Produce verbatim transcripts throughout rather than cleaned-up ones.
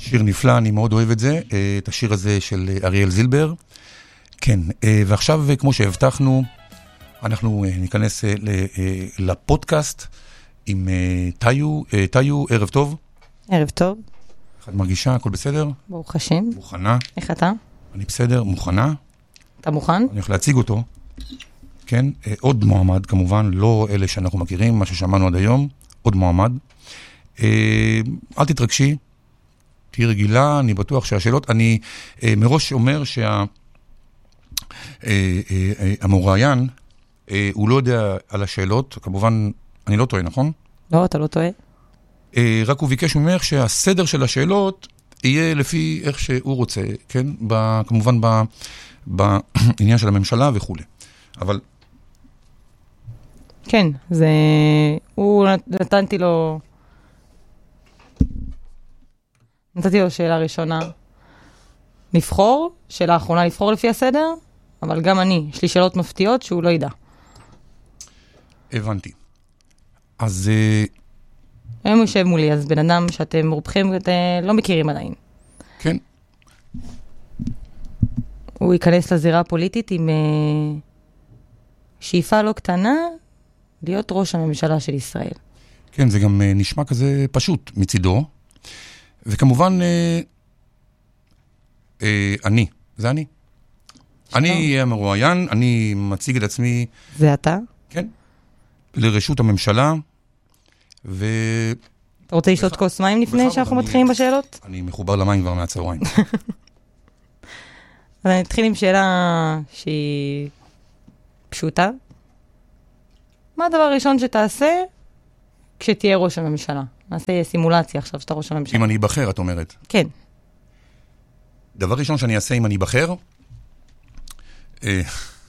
שיר נפלא, אני מאוד אוהב את זה, את השיר הזה של אריאל זילבר. כן, ועכשיו כמו שהבטחנו, אנחנו ניכנס לפודקאסט עם תיו. תיו, ערב טוב. ערב טוב. את מרגישה, הכל בסדר? ברוך השם. מוכנה? איך אתה? אני בסדר, מוכנה? אתה מוכן? אני הולך להציג אותו. כן, עוד מועמד כמובן, לא אלה שאנחנו מכירים, מה ששמענו עד היום, עוד מועמד. אל תתרגשי, תהי רגילה, אני בטוח שהשאלות, אני מראש אומר שהמוראיין, הוא לא יודע על השאלות, כמובן, אני לא טועה, נכון? לא, אתה לא טועה. רק הוא ביקש ממך שהסדר של השאלות יהיה לפי איך שהוא רוצה, כן? כמובן בעניין של הממשלה וכו'. אבל... כן, זה... הוא נתנתי לו... נתתי לו שאלה ראשונה לבחור, שאלה האחרונה לבחור לפי הסדר, אבל גם אני, יש לי שאלות מפתיעות שהוא לא ידע. הבנתי. אז... היום הוא יושב מולי, אז בן אדם שאתם רובכם ואתם לא מכירים עדיין. כן. הוא ייכנס לזירה הפוליטית עם שאיפה לא קטנה להיות ראש הממשלה של ישראל. כן, זה גם נשמע כזה פשוט מצידו. וכמובן, אה, אה, אני, זה אני. אני המרואיין, אני מציג את עצמי... זה אתה? כן. לרשות הממשלה, ו... אתה רוצה לשתות כוס מים לפני שאנחנו מתחילים בשאלות? אני מחובר למים כבר מהצהריים. אז אני אתחיל עם שאלה שהיא פשוטה. מה הדבר הראשון שתעשה כשתהיה ראש הממשלה? נעשה סימולציה עכשיו שאתה ראש הממשלה. אם אני אבחר, את אומרת. כן. דבר ראשון שאני אעשה אם אני אבחר, אה,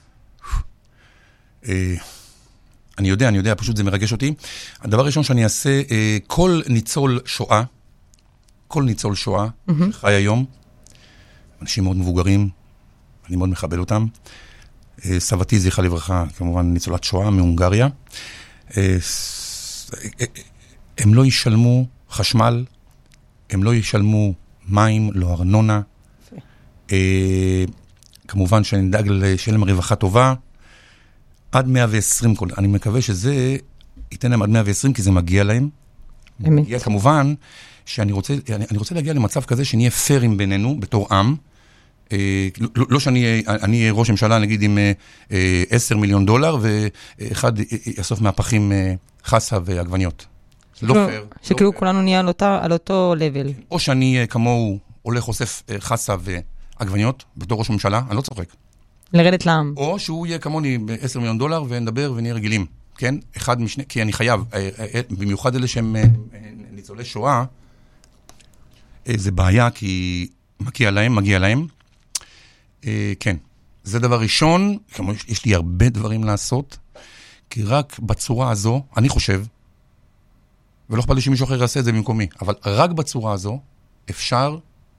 אה, אני יודע, אני יודע, פשוט זה מרגש אותי. הדבר ראשון שאני אעשה, אה, כל ניצול שואה, כל ניצול שואה, mm-hmm. שחי היום, אנשים מאוד מבוגרים, אני מאוד מכבד אותם. אה, סבתי זכרה לברכה, כמובן ניצולת שואה מהונגריה. אה, אה, הם לא ישלמו חשמל, הם לא ישלמו מים, לא ארנונה. אה, כמובן שנדאג לשלם רווחה טובה. עד מאה ועשרים, אני מקווה שזה ייתן להם עד מאה ועשרים, כי זה מגיע להם. אמת. מגיע, כמובן שאני רוצה, אני, אני רוצה להגיע למצב כזה שנהיה פיירים בינינו, בתור עם. אה, לא, לא שאני אני ראש ממשלה, נגיד, עם אה, עשר מיליון דולר, ואחד יאסוף מהפכים אה, חסה ועגבניות. לא פייר. שכאילו כולנו נהיה על אותו לבל. או שאני כמוהו הולך אוסף חסה ועגבניות, בתור ראש ממשלה, אני לא צוחק. לרדת לעם. או שהוא יהיה כמוני ב-עשרה מיליון דולר ונדבר ונהיה רגילים. כן? אחד משני, כי אני חייב, במיוחד אלה שהם ניצולי שואה, זה בעיה כי מגיע להם, מגיע להם. כן. זה דבר ראשון, כמו יש לי הרבה דברים לעשות, כי רק בצורה הזו, אני חושב, ולא אכפת לי שמישהו אחר יעשה את זה במקומי, אבל רק בצורה הזו אפשר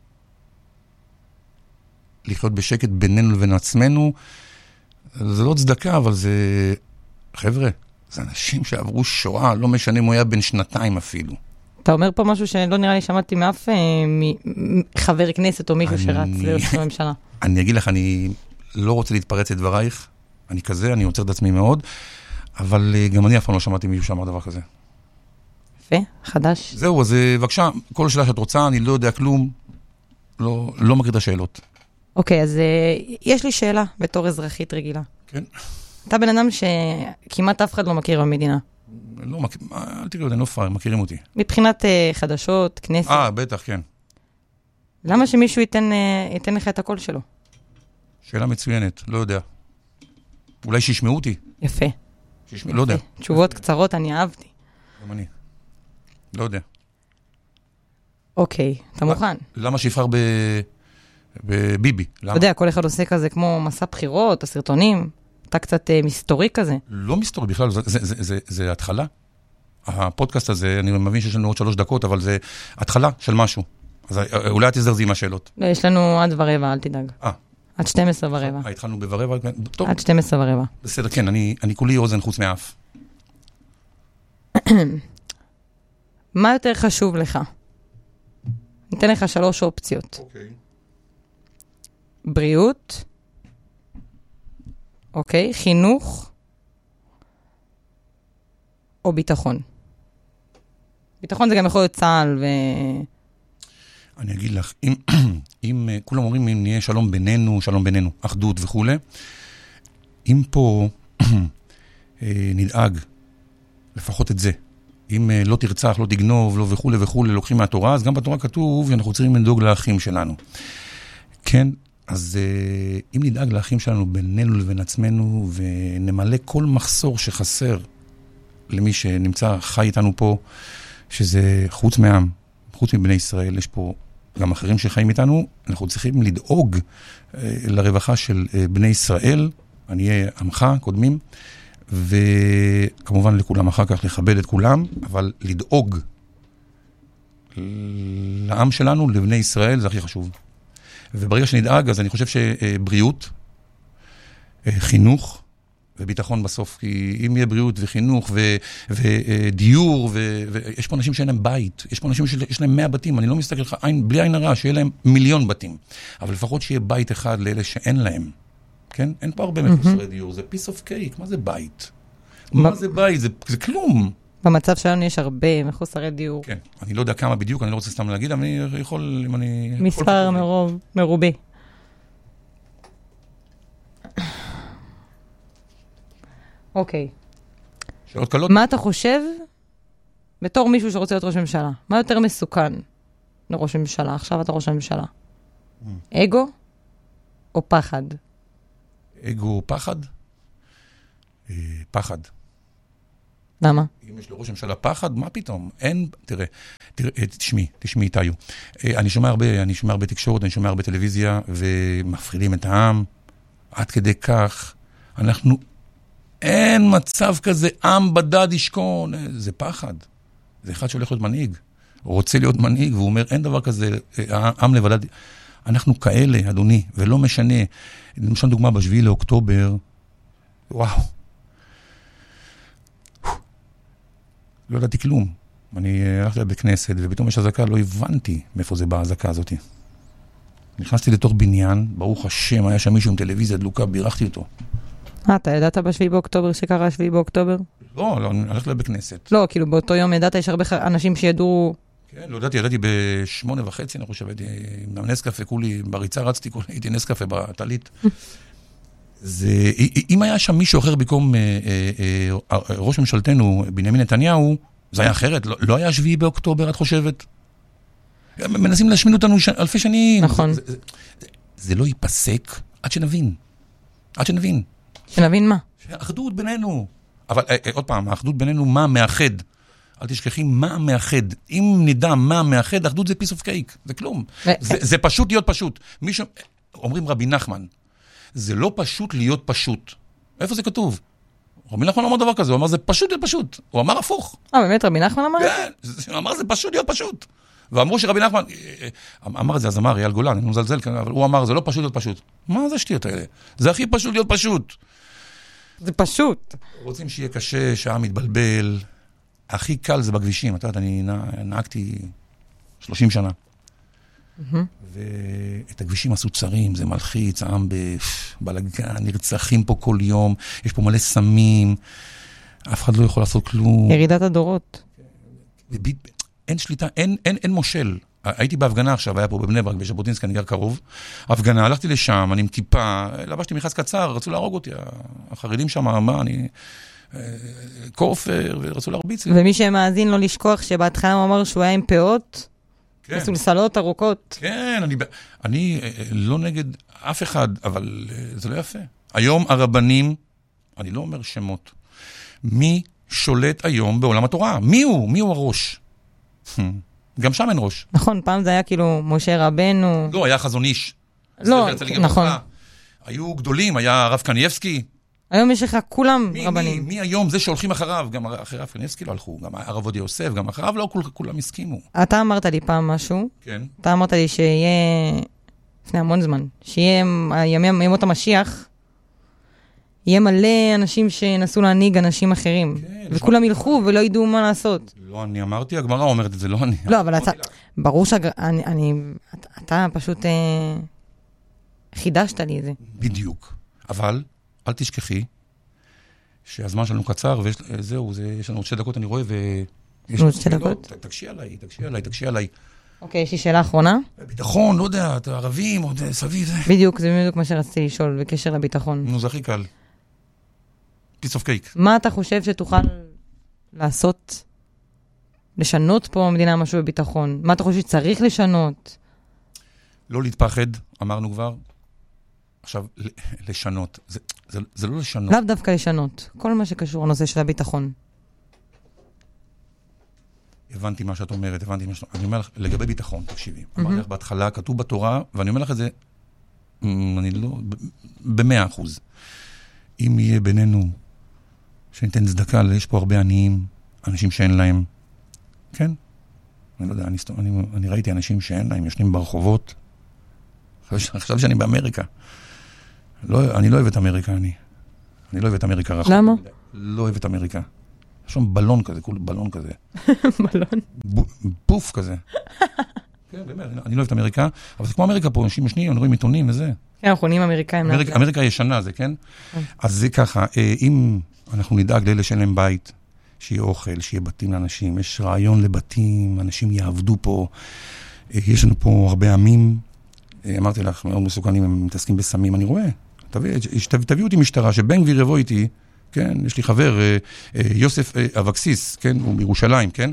לחיות בשקט בינינו לבין עצמנו. זה לא צדקה, אבל זה... חבר'ה, זה אנשים שעברו שואה, לא משנה אם הוא היה בן שנתיים אפילו. אתה אומר פה משהו שלא נראה לי שמעתי מאף חבר כנסת או מישהו שרץ לראש הממשלה. אני אגיד לך, אני לא רוצה להתפרץ את דברייך, אני כזה, אני עוצר את עצמי מאוד, אבל גם אני אף פעם לא שמעתי מישהו שאמר דבר כזה. יפה, חדש. זהו, אז בבקשה, כל שאלה שאת רוצה, אני לא יודע כלום, לא, לא מכיר את השאלות. אוקיי, אז יש לי שאלה בתור אזרחית רגילה. כן. אתה בן אדם שכמעט אף אחד לא מכיר במדינה. לא מכיר, אל תקראו, אני לא פאר, מכירים אותי. מבחינת חדשות, כנסת. אה, בטח, כן. למה שמישהו ייתן, ייתן לך את הקול שלו? שאלה מצוינת, לא יודע. אולי שישמעו אותי. יפה. שישמעו, לא יודע. תשובות קצרות, אני אהבתי. גם אני. לא יודע. אוקיי, אתה מוכן? למה שיבחר ב... בביבי? אתה יודע, כל אחד עושה כזה כמו מסע בחירות, הסרטונים. אתה קצת מסתורי כזה. לא מסתורי בכלל, זה, זה, זה, זה, זה התחלה. הפודקאסט הזה, אני מבין שיש לנו עוד שלוש דקות, אבל זה התחלה של משהו. אז אולי תזרזי עם השאלות. לא, יש לנו עד ורבע, אל תדאג. אה. עד שתים עשרה ורבע. אה, התחלנו ברבע? טוב. עד שתים עשרה ורבע. בסדר, כן, אני, אני כולי אוזן חוץ מאף. מה יותר חשוב לך? ניתן לך שלוש אופציות. אוקיי. בריאות, אוקיי, חינוך, או ביטחון. ביטחון זה גם יכול להיות צה"ל ו... אני אגיד לך, אם, אם כולם אומרים, אם נהיה שלום בינינו, שלום בינינו, אחדות וכו', אם פה נדאג, לפחות את זה, אם לא תרצח, לא תגנוב, לא וכו' וכו', לוקחים מהתורה, אז גם בתורה כתוב, אנחנו צריכים לדאוג לאחים שלנו. כן, אז אם נדאג לאחים שלנו בינינו לבין עצמנו, ונמלא כל מחסור שחסר למי שנמצא, חי איתנו פה, שזה חוץ מעם, חוץ מבני ישראל, יש פה גם אחרים שחיים איתנו, אנחנו צריכים לדאוג אה, לרווחה של אה, בני ישראל, אני אהיה עמך, קודמים, וכמובן לכולם אחר כך לכבד את כולם, אבל לדאוג לעם שלנו, לבני ישראל, זה הכי חשוב. וברגע שנדאג, אז אני חושב שבריאות, אה, חינוך, וביטחון בסוף, כי אם יהיה בריאות וחינוך ו- ודיור, ו- ויש פה אנשים שאין להם בית, יש פה אנשים שיש להם מאה בתים, אני לא מסתכל לך, עין, בלי עין הרע, שיהיה להם מיליון בתים, אבל לפחות שיהיה בית אחד לאלה שאין להם, כן? אין פה הרבה מחוסרי דיור, זה piece of cake, מה זה בית? מה זה בית? זה, זה כלום. במצב שלנו יש הרבה מחוסרי דיור. כן, אני לא יודע כמה בדיוק, אני לא רוצה סתם להגיד, אבל אני יכול, אם אני... מספר מרוב, מרובה. אוקיי. שאלות קלות? מה אתה חושב בתור מישהו שרוצה להיות ראש ממשלה? מה יותר מסוכן לראש ממשלה? עכשיו אתה ראש הממשלה. אגו או פחד? אגו או פחד? אה, פחד. למה? אם יש לראש הממשלה פחד, מה פתאום? אין, תראה, תראה, תשמעי, תשמעי איתיו. אני שומע הרבה, אני שומע הרבה תקשורת, אני שומע הרבה טלוויזיה, ומפחידים את העם. עד כדי כך, אנחנו, אין מצב כזה, עם בדד ישכון, זה פחד. זה אחד שהולך להיות מנהיג. הוא רוצה להיות מנהיג, והוא אומר, אין דבר כזה, עם לבדד. אנחנו כאלה, אדוני, ולא משנה. למשל דוגמה, בשביעי לאוקטובר, וואו. לא ידעתי כלום. אני הלכתי לבית כנסת, ופתאום יש הזקה, לא הבנתי מאיפה זה באה הזקה הזאת. נכנסתי לתוך בניין, ברוך השם, היה שם מישהו עם טלוויזיה דלוקה, בירכתי אותו. אה, אתה ידעת בשביעי באוקטובר שקרה השביעי באוקטובר? לא, לא, אני הלכתי לבית כנסת. לא, כאילו באותו יום ידעת, יש הרבה אנשים שידעו... כן, לא ידעתי, ידעתי בשמונה וחצי, אני חושב, הייתי עם נסקפה, כולי, בריצה רצתי, הייתי נסקפה בתלית. זה, אם היה שם מישהו אחר במקום ראש ממשלתנו, בנימין נתניהו, זה היה אחרת, לא, לא היה שביעי באוקטובר, את חושבת? מנסים להשמין אותנו ש... אלפי שנים. נכון. זה, זה, זה, זה לא ייפסק עד שנבין. עד שנבין. שנבין מה? האחדות בינינו. אבל עוד פעם, האחדות בינינו, מה מאחד? אל תשכחי מה מאחד. אם נדע מה מאחד, האחדות זה piece of cake. זה כלום. ו... זה, זה פשוט להיות פשוט. מישהו... אומרים רבי נחמן, זה לא פשוט להיות פשוט. איפה זה כתוב? רבי נחמן אמר דבר כזה, הוא אמר זה פשוט להיות פשוט. הוא אמר הפוך. אה, באמת רבי נחמן אמר? כן, הוא אמר זה פשוט להיות פשוט. ואמרו שרבי נחמן, אמר את זה, אז אמר, אייל גולן, אני מזלזל, אבל הוא אמר, זה לא פשוט להיות פשוט. מה זה השטויות האלה? זה הכי פשוט להיות פשוט. זה פשוט. רוצים שיהיה קשה, שהעם מתבלבל. הכי קל זה בכבישים. אתה יודע, אני נהגתי שלושים שנה. ואת הכבישים עשו צרים, זה מלחיץ, העם בבלגן, נרצחים פה כל יום, יש פה מלא סמים, אף אחד לא יכול לעשות כלום. ירידת הדורות. אין שליטה, אין, אין, אין מושל. הייתי בהפגנה עכשיו, היה פה בבני ברק, בשבוטינסקי, אני גר קרוב. הפגנה, הלכתי לשם, אני עם כיפה, לבשתי מכנס קצר, רצו להרוג אותי, החרדים שם, מה, אני... כופר, ורצו להרביץ. ומי שמאזין לא לשכוח שבהתחלה הוא אמר שהוא היה עם פאות, כן. מסולסלות ארוכות. כן, אני, אני לא נגד אף אחד, אבל זה לא יפה. היום הרבנים, אני לא אומר שמות, מי שולט היום בעולם התורה? מי הוא? מי הוא הראש? גם שם אין ראש. נכון, פעם זה היה כאילו משה רבנו. לא, היה חזון איש. לא, נכון. היו גדולים, היה הרב קנייבסקי. היום יש לך כולם מי, רבנים. מי, מי היום זה שהולכים אחריו? גם אחרי הרב קנייבסקי לא הלכו, גם הרב עובדיה יוסף, גם אחריו לא כול, כולם הסכימו. אתה אמרת לי פעם משהו. כן. אתה אמרת לי שיהיה, לפני המון זמן, שיהיה ימי, ימות המשיח, יהיה מלא אנשים שנסו להנהיג אנשים אחרים, כן, וכולם ילכו ולא ידעו מה לעשות. לא, אני אמרתי, הגמרא אומרת את זה, לא אני. לא, אבל אתה, ברור שאתה פשוט אה, חידשת לי את זה. בדיוק. אבל, אל תשכחי, שהזמן שלנו קצר, וזהו, יש לנו עוד שתי דקות, אני רואה, ו... עוד שתי דקות? תקשי עליי, תקשי עליי, תקשי עליי. אוקיי, יש לי שאלה אחרונה. ביטחון, לא יודע, אתה ערבים, עוד סביב זה. בדיוק, זה בדיוק מה שרציתי לשאול, בקשר לביטחון. נו, זה הכי קל. piece of cake. מה אתה חושב שתוכל לעשות, לשנות פה במדינה משהו בביטחון? מה אתה חושב שצריך לשנות? לא להתפחד, אמרנו כבר. עכשיו, לשנות. זה, זה, זה לא לשנות. לאו דווקא לשנות. כל מה שקשור לנושא של הביטחון. הבנתי מה שאת אומרת, הבנתי מה שאת אומרת. אני אומר לך, לגבי ביטחון, תקשיבי. אמרתי לך בהתחלה, כתוב בתורה, ואני אומר לך את זה, אני לא, במאה אחוז. אם יהיה בינינו, שניתן צדקה, יש פה הרבה עניים, אנשים שאין להם. כן? אני לא יודע, אני, אני, אני ראיתי אנשים שאין להם, ישנים ברחובות. חשב, חשב שאני באמריקה. לא, אני לא אוהב את אמריקה, אני. אני לא אוהב את אמריקה רחוק. למה? לא אוהב את אמריקה. יש שם בלון כזה, כול בלון כזה. בלון? פוף כזה. כן, באמת, אני לא אוהב את אמריקה, אבל זה כמו אמריקה פה, אנשים משנים, אני רואים עיתונים וזה. כן, אנחנו נהיים אמריקאים. אמריקה הישנה, זה כן? אז זה ככה, אם אנחנו נדאג לאלה שאין להם בית, שיהיה אוכל, שיהיה בתים לאנשים, יש רעיון לבתים, אנשים יעבדו פה, יש לנו פה הרבה עמים, אמרתי לך, מאוד מסוכנים, הם מתעסקים בסמים, אני רואה, תביאו אותי משטרה, שבן גביר יבוא איתי, כן, יש לי חבר, יוסף אבקסיס, כן, הוא מירושלים, כן,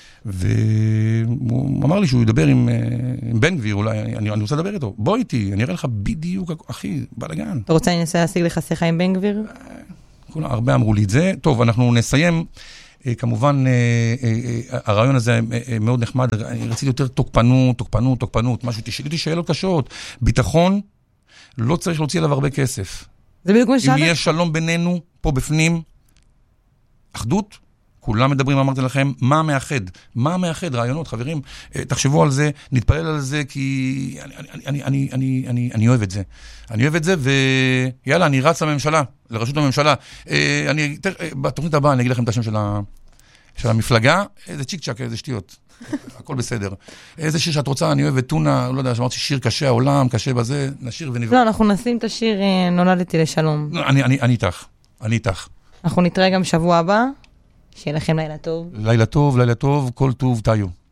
והוא אמר לי שהוא ידבר עם, עם בן גביר, אולי, אני, אני רוצה לדבר איתו, בוא איתי, אני אראה לך בדיוק, אחי, בלגן. אתה רוצה לנסה להשיג לך שיחה עם בן גביר? כולם, הרבה אמרו לי את זה. טוב, אנחנו נסיים, כמובן, הרעיון הזה מאוד נחמד, אני רציתי יותר תוקפנות, תוקפנות, תוקפנות, משהו, תשאלי אותי שאלות קשות, ביטחון, לא צריך להוציא עליו הרבה כסף. זה בדיוק מה שאלה? אם יש שלום בינינו, פה בפנים, אחדות, כולם מדברים, אמרתי לכם, מה מאחד? מה מאחד? רעיונות, חברים, תחשבו על זה, נתפלל על זה, כי אני, אני, אני, אני, אני, אני אוהב את זה. אני אוהב את זה, ויאללה, אני רץ לממשלה, לרשות הממשלה. אני, בתוכנית הבאה, אני אגיד לכם את השם של, ה, של המפלגה, איזה צ'יק צ'ק, איזה שטויות. הכל בסדר. איזה שיר שאת רוצה, אני אוהב את טונה, לא יודע, שאמרתי שיר קשה העולם, קשה בזה, נשיר ונבוא. לא, אנחנו נשים את השיר נולדתי לשלום. אני, אני, אני איתך, אני איתך. אנחנו נתראה גם שבוע הבא. שיהיה לכם לילה טוב. לילה טוב, לילה טוב, כל טוב, תאיו.